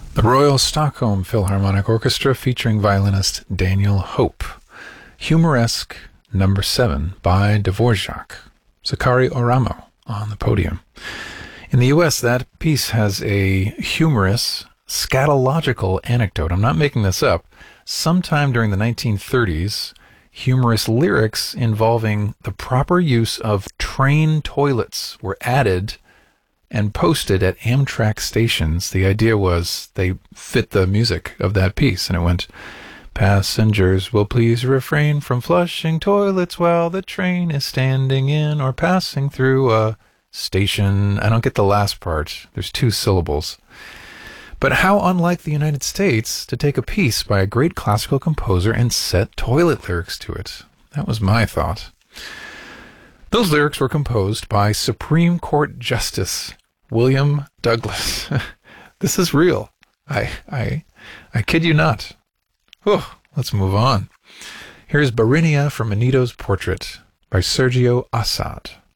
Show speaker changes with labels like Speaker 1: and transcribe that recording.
Speaker 1: The Royal Stockholm Philharmonic Orchestra featuring violinist Daniel Hope. Humoresque Number 7 by Dvorak. Zakari Oramo on the podium. In the U.S., that piece has a humorous, scatological anecdote. I'm not making this up. Sometime during the 1930s, humorous lyrics involving the proper use of train toilets were added and posted at Amtrak stations. The idea was they fit the music of that piece, and it went, "Passengers will please refrain from flushing toilets while the train is standing in or passing through a station." I don't get the last part. There's 2 syllables. But how unlike the United States to take a piece by a great classical composer and set toilet lyrics to it. That was my thought. Those lyrics were composed by Supreme Court Justice William Douglas. This is real. I kid you not. Whew, let's move on. Here's Barinia from Manito's Portrait by Sergio Assad.